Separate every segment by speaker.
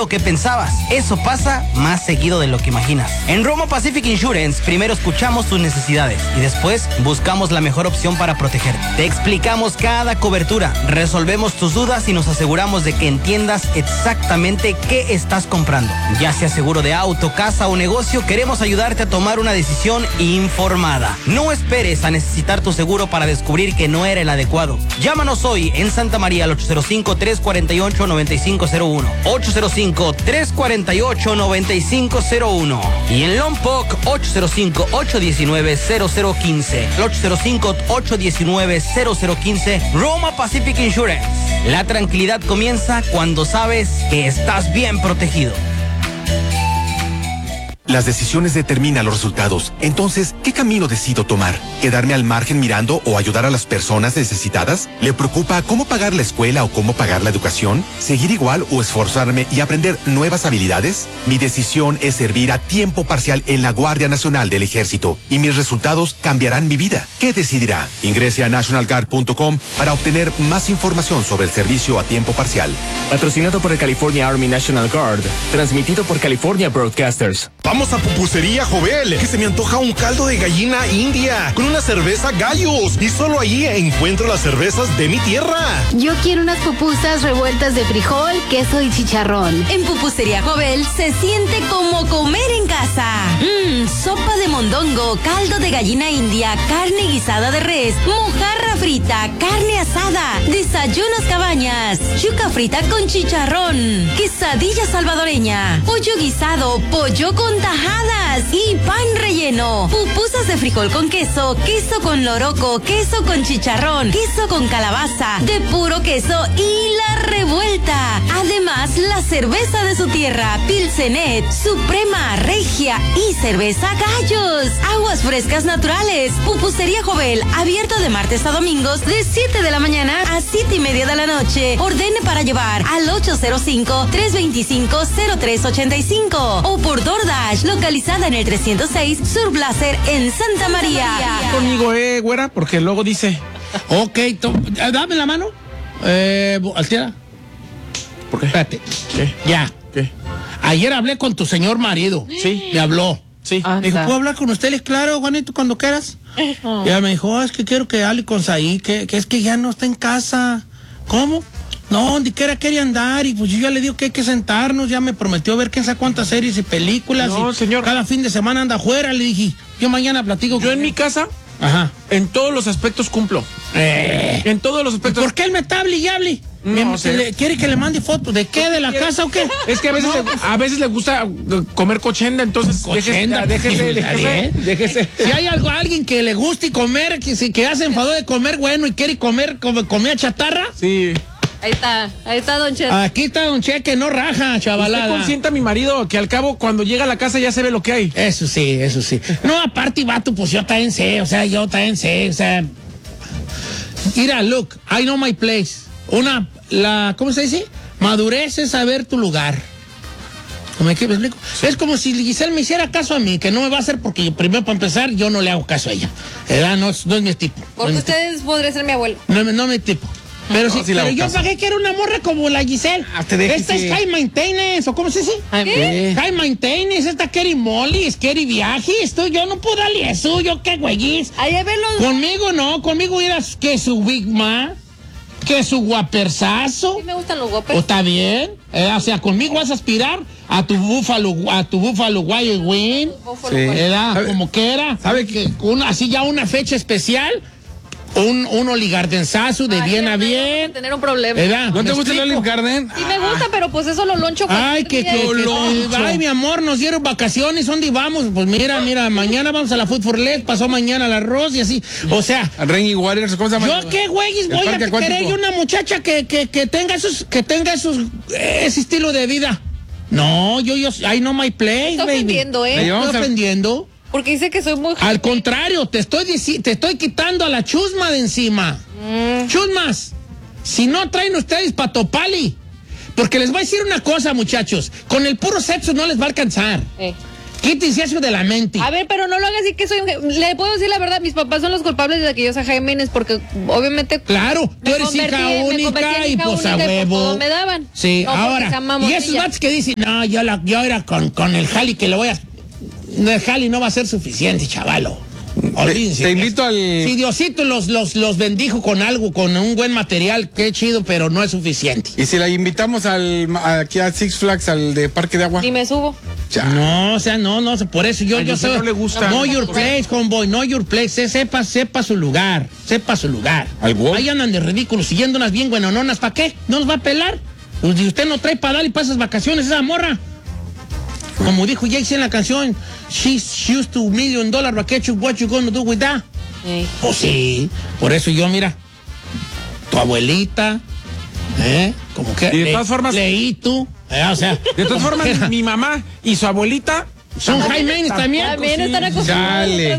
Speaker 1: lo que pensabas. Eso pasa más seguido de lo que imaginas. En Roma Pacific Insurance, primero escuchamos tus necesidades y después buscamos la mejor opción para protegerte. Te explicamos cada cobertura, resolvemos tus dudas y nos aseguramos de que entiendas exactamente qué estás comprando. Ya sea seguro de auto, casa o negocio, queremos ayudarte a tomar una decisión informada. No esperes a necesitar tu seguro para descubrir que no era el adecuado. Llámanos hoy en Santa María al 805-348-9501. 805-348-9501. Y en Lompoc, 805-819-0015. 805-819-0015. Roma Pacific Insurance. La tranquilidad comienza cuando sabes que estás bien protegido.
Speaker 2: Las decisiones determinan los resultados. Entonces, ¿qué camino decido tomar? ¿Quedarme al margen mirando o ayudar a las personas necesitadas? ¿Le preocupa cómo pagar la escuela o cómo pagar la educación? ¿Seguir igual o esforzarme y aprender nuevas habilidades? Mi decisión es servir a tiempo parcial en la Guardia Nacional del Ejército y mis resultados cambiarán mi vida. ¿Qué decidirá? Ingrese a nationalguard.com para obtener más información sobre el servicio a tiempo parcial.
Speaker 3: Patrocinado por el California Army National Guard. Transmitido por California Broadcasters.
Speaker 4: Vamos a Pupusería Jovel, que se me antoja un caldo de gallina india con una cerveza Gallos, y solo allí encuentro las cervezas de mi tierra.
Speaker 5: Yo quiero unas pupusas revueltas de frijol, queso y chicharrón.
Speaker 6: En Pupusería Jovel se siente como comer en casa. Sopa de mondongo, caldo de gallina india, carne guisada de res, mojarra frita, carne asada, desayunos cabañas, yuca frita con chicharrón, quesadilla salvadoreña, pollo guisado, pollo con tajadas y pan relleno. Pupusas de frijol con queso, queso con loroco, queso con chicharrón, queso con calabaza, de puro queso y la revuelta. Además, la cerveza de su tierra, Pilsenet, Suprema, Regia y cerveza Gallos. Aguas frescas naturales. Pupusería Jovel, abierto de martes a domingos de 7 de la mañana a 7:30 de la noche. Ordene para llevar al 805-325-0385 o por DoorDash, localizada en el 306 Sur Blaser en Santa María.
Speaker 7: Conmigo, güera, porque luego dice, ok, dame la mano. Altiera.
Speaker 3: ¿Por qué?
Speaker 7: Espérate.
Speaker 3: ¿Qué?
Speaker 7: Ya.
Speaker 3: ¿Qué?
Speaker 7: Ayer hablé con tu señor marido.
Speaker 3: Sí.
Speaker 7: Me habló.
Speaker 3: Sí.
Speaker 7: Me dijo, ¿puedo hablar con usted? Claro, Juanito, cuando quieras. Ya me dijo, es que quiero que hable con Saí, que es que ya no está en casa. ¿Cómo? No, donde quiera quería andar, y pues yo ya le digo que hay que sentarnos, ya me prometió ver quién sabe cuántas series y películas.
Speaker 3: No, señor.
Speaker 7: Cada fin de semana anda afuera, le dije, yo mañana platico.
Speaker 3: Yo en mi casa, en todos los aspectos cumplo. En todos los aspectos.
Speaker 7: ¿Por qué él me está hable y hable?
Speaker 3: No,
Speaker 7: ¿Quiere que le mande fotos? ¿De qué? ¿De la casa o qué?
Speaker 3: Es que a veces le gusta comer cochenda, entonces déjese.
Speaker 7: Si hay alguien que le guste y comer, que hace enfado de comer bueno y quiere comer como comida chatarra.
Speaker 3: Sí.
Speaker 5: Ahí está Don Che.
Speaker 7: Aquí está Don Che, que no raja, chavalada.
Speaker 3: Usted consienta a mi marido, que al cabo cuando llega a la casa ya se ve lo que hay.
Speaker 7: Eso sí. No, aparte, vato, pues yo también sé, o sea, mira, look, I know my place. ¿Cómo se dice? Madurez es saber tu lugar. ¿Me explico? Sí. Es como si Giselle me hiciera caso a mí, que no me va a hacer porque primero, para empezar, yo no le hago caso a ella. No es mi tipo.
Speaker 5: Porque ustedes podrían ser mi abuelo.
Speaker 7: No es mi tipo. Pero, pero yo pagué que era una morra como la Giselle. Esta es High Maintenance, ¿o cómo se dice?
Speaker 5: ¿Qué?
Speaker 7: High Maintenance, esta Kerry Molly, Kerry Viajes. Yo no puedo darle eso, yo qué güeyes. Conmigo no, conmigo irás que su Big Ma, que su guapersazo.
Speaker 5: Sí me gustan los guapers.
Speaker 7: ¿O está bien? O sea, conmigo vas a aspirar a tu Búfalo Wild Wing. ¿Verdad? Como que era. ¿Sabe que así ya una fecha especial? Un Olive Gardenzazo de bien a bien.
Speaker 5: Tener un problema.
Speaker 7: ¿No te gusta el Olive Garden?
Speaker 5: Sí me gusta, pero pues eso lo loncho.
Speaker 7: Ay, ay, mi amor, nos dieron vacaciones, ¿dónde vamos? Pues mira, mañana vamos a la Food for Less, pasó mañana al arroz y así. O sea,
Speaker 3: Rainy Waters, ¿cómo se llama?
Speaker 7: ¿Yo qué güeyes voy a querer yo una muchacha que tenga ese estilo de vida? No, yo I know my place,
Speaker 5: baby. Ofendiendo,
Speaker 7: ¿Me estoy ofendiendo?
Speaker 5: Porque dice que soy muy...
Speaker 7: Al contrario, te estoy quitando a la chusma de encima. Chusmas, si no traen ustedes patopali. Porque les voy a decir una cosa, muchachos. Con el puro sexo no les va a alcanzar. Quítese eso de la mente.
Speaker 8: A ver, pero no lo haga así que soy le puedo decir la verdad, mis papás son los culpables de que yo sea Jiménez porque obviamente...
Speaker 7: Claro, tú eres hija única y pues a huevo.
Speaker 8: Todo me daban.
Speaker 7: Sí,
Speaker 8: no,
Speaker 7: ahora, y esos vatos que dicen, no, yo era con el jali que le voy a... El jali no va a ser suficiente, chavalo. Olvídense.
Speaker 9: Te invito al...
Speaker 7: Si Diosito los bendijo con algo, con un buen material, qué chido, pero no es suficiente.
Speaker 9: Y si la invitamos aquí a Six Flags, al de Parque de Agua.
Speaker 8: Y me subo.
Speaker 9: Ya.
Speaker 7: No, o sea, no, por eso yo sé.
Speaker 9: No le gusta.
Speaker 7: Know your place, homeboy, know your place. Sepa su lugar.
Speaker 9: ¿Al WOW?
Speaker 7: Ahí andan de ridículos, siguiendo unas bien buenononas. ¿Para qué? ¿No nos va a pelar? Pues si usted no trae para dar y pasas vacaciones, esa morra. Como dijo Jay-Z en la canción, she's used to $1 million vacation, what you gonna do with that? Pues sí, por eso yo, mira, tu abuelita, como que
Speaker 10: y de todas formas,
Speaker 7: leí tú, o sea,
Speaker 10: de todas formas, mi mamá y su abuelita
Speaker 7: son Jaimenes también.
Speaker 8: También están acostumbrados.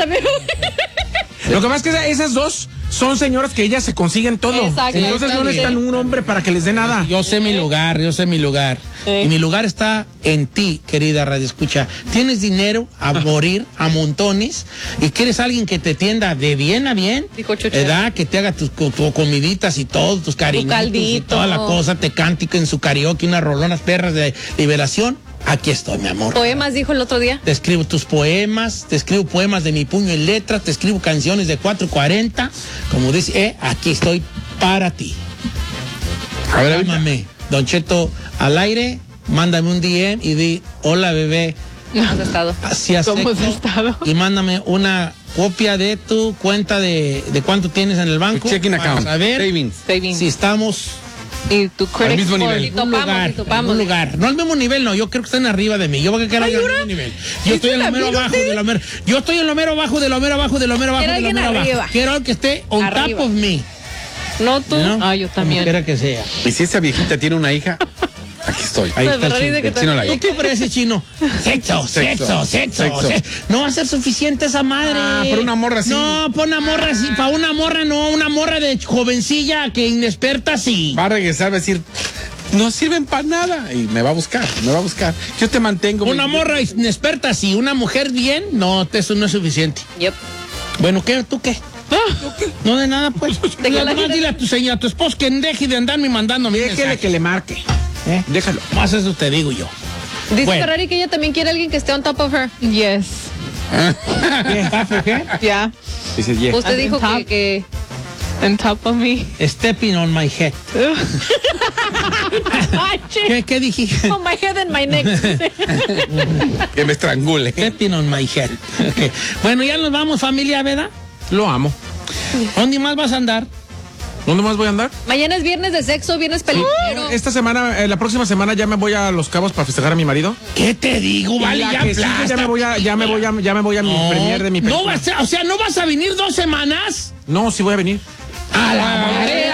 Speaker 10: Lo que pasa es que esas dos son señoras que ellas se consiguen todo.
Speaker 8: Exacto.
Speaker 10: Entonces no necesitan un hombre para que les dé nada.
Speaker 7: Yo sé mi lugar. Y mi lugar está en ti, querida radioescucha. Tienes dinero a morir, a montones, y quieres alguien que te tienda de bien a bien, ¿verdad? Que te haga tus comiditas y todo, tus cariñitos y toda la cosa, te cante en su karaoke unas rolonas perras de liberación. Aquí estoy, mi amor.
Speaker 8: Poemas, dijo el otro día.
Speaker 7: Te escribo tus poemas, te escribo poemas de mi puño en letra, te escribo canciones de 440. Como dice, aquí estoy para ti. A ver, llámame, Don Cheto, al aire, mándame un DM y di, hola, bebé.
Speaker 8: ¿Cómo has estado?
Speaker 7: ¿Cómo has estado? Y mándame una copia de tu cuenta de cuánto tienes en el banco.
Speaker 9: Checking account.
Speaker 7: A ver
Speaker 8: Savings.
Speaker 7: si estamos...
Speaker 8: Y tu credit
Speaker 9: al mismo nivel.
Speaker 8: Y topamos.
Speaker 7: Un lugar. No al mismo nivel, no. Yo creo que están arriba de mí. Yo voy a quedar al mismo nivel. Yo estoy en lo mero abajo de lo mero. Yo estoy en lo mero abajo de lo mero abajo de lo mero abajo de lo mero abajo. Quiero que esté on top of me.
Speaker 8: No tú.
Speaker 7: ¿No?
Speaker 8: Yo también.
Speaker 7: Como quiera que sea.
Speaker 9: Y si esa viejita tiene una hija, aquí estoy.
Speaker 7: Ahí está el
Speaker 9: chino la
Speaker 7: ¿Qué parece, chino? Sexo. No va a ser suficiente esa madre.
Speaker 9: Por una morra así.
Speaker 7: No, por una morra así. Para una morra no. Una morra de jovencilla que inexperta sí.
Speaker 9: Va a regresar, va a decir, no sirven para nada. Y me va a buscar. Yo te mantengo.
Speaker 7: Una morra inexperta sí. Una mujer bien, no, eso no es suficiente.
Speaker 8: Yep.
Speaker 7: Bueno, ¿tú qué? No de nada, pues. Dile a tu esposo que deje de andarme mandando.
Speaker 10: Déjele que le marque.
Speaker 7: Déjalo. Más eso te digo yo.
Speaker 8: Dice Ferrari que ella también quiere a alguien que esté on top of her.
Speaker 5: Yes. Yeah.
Speaker 9: Dice, yeah.
Speaker 8: Usted dijo que
Speaker 5: On top of me.
Speaker 7: Stepping on my head. ¿Qué dijiste?
Speaker 8: On my head and my neck.
Speaker 9: Que me estrangule.
Speaker 7: Stepping on my head. Okay. Bueno, ya nos vamos, familia, ¿verdad?
Speaker 10: Lo amo.
Speaker 7: ¿Dónde más vas a andar?
Speaker 10: ¿Dónde más voy a andar?
Speaker 8: Mañana es viernes de sexo, viernes peliculero.
Speaker 10: Esta semana, la próxima semana ya me voy a Los Cabos para festejar a mi marido.
Speaker 7: ¿Qué te digo? Vale, ya
Speaker 10: ya me voy a mi premier de mi película.
Speaker 7: ¿No vas a venir 2 semanas?
Speaker 10: No, sí voy a venir.
Speaker 7: Alabaré.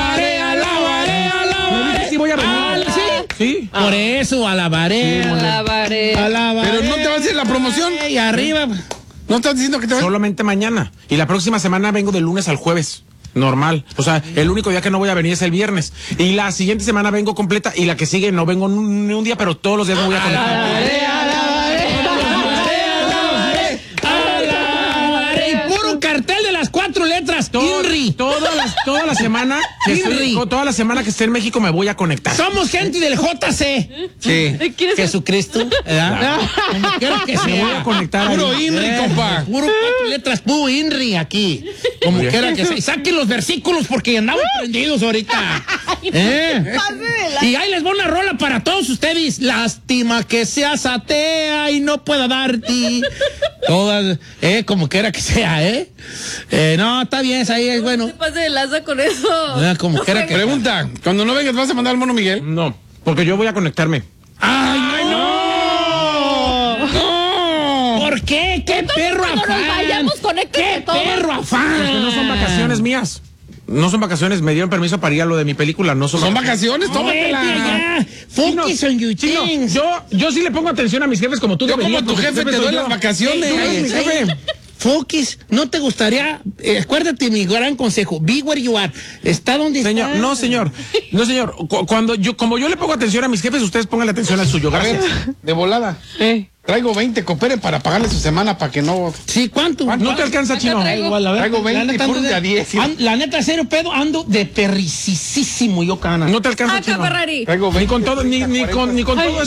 Speaker 10: Sí voy a venir.
Speaker 7: Sí. Por eso, alabaré.
Speaker 9: Pero no te vas a hacer la promoción.
Speaker 7: Y arriba.
Speaker 9: No estás diciendo que te vas.
Speaker 10: Solamente mañana. Y la próxima semana vengo de lunes al jueves. Normal. O sea, el único día que no voy a venir es el viernes. Y la siguiente semana vengo completa. Y la que sigue no vengo ni un día, pero todos los días me voy a conectar.
Speaker 7: Y puro cartel de las 4 letras. INRI.
Speaker 10: Toda la semana que esté en México me voy a conectar.
Speaker 7: Somos gente del JC.
Speaker 9: Sí.
Speaker 7: Jesucristo. ¿Verdad? Como quiera que
Speaker 10: Me voy a conectar.
Speaker 9: Puro
Speaker 10: ahí.
Speaker 9: INRI, compa.
Speaker 7: Puro 4 letras, puro INRI aquí. Como quiera que sea. Y saquen los versículos porque andamos prendidos ahorita. Y ahí les voy una rola para todos ustedes. Lástima que seas atea y no pueda darte. Todas, como quiera que sea, no, está bien, ahí es bueno.
Speaker 8: No se pase de laza con eso.
Speaker 7: Como quiera que
Speaker 9: Pregunta, cuando no vengas, ¿vas a mandar al mono Miguel?
Speaker 10: No, porque yo voy a conectarme.
Speaker 7: ¡Ay, no! ¡No! ¿Por qué? ¡Qué perro afán!
Speaker 8: Cuando nos vayamos, conéctense
Speaker 7: ¡Qué
Speaker 8: todos.
Speaker 7: perro afán!
Speaker 10: Porque no son vacaciones mías. No son vacaciones, me dieron permiso para ir a lo de mi película. No son
Speaker 9: vacaciones, tómatela.
Speaker 7: Ya. Focus on your things.
Speaker 10: Yo sí le pongo atención a mis jefes como tú
Speaker 9: Yo
Speaker 10: deberías,
Speaker 9: como tu
Speaker 10: porque
Speaker 9: jefe te
Speaker 10: soy
Speaker 9: doy
Speaker 10: yo.
Speaker 9: las vacaciones.
Speaker 10: Tú eres mi jefe.
Speaker 7: Focus, ¿no te gustaría? Acuérdate mi gran consejo. Be where you are. Está donde
Speaker 10: Señor,
Speaker 7: está.
Speaker 10: no, señor. Como yo le pongo atención a mis jefes, ustedes pongan atención al suyo. Gracias.
Speaker 9: De volada. Traigo 20, cooperen para pagarle su semana para que no...
Speaker 7: Sí, ¿cuánto?
Speaker 10: No te alcanza, Chino.
Speaker 9: Traigo 20 puros de a 10.
Speaker 7: La neta, cero pedo, ando de perricisísimo yo, cana.
Speaker 10: No te alcanza, Chino.
Speaker 8: Ferrari.
Speaker 9: Traigo 20.
Speaker 10: Ni con todo, ni con todo